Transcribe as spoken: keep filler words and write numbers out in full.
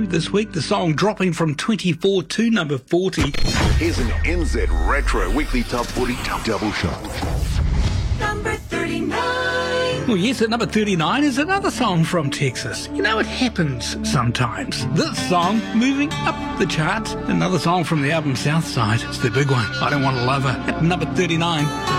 thirty-two this week. The song dropping from twenty-four to number forty. Here's an N Z Retro Weekly Top forty Double Shot. Number thirty-nine. Well, yes, at number thirty-nine is another song from Texas. You know, it happens sometimes. This song moving up the charts. Another song from the album Southside. It's the big one. I Don't Want to Love Her. At number thirty-nine.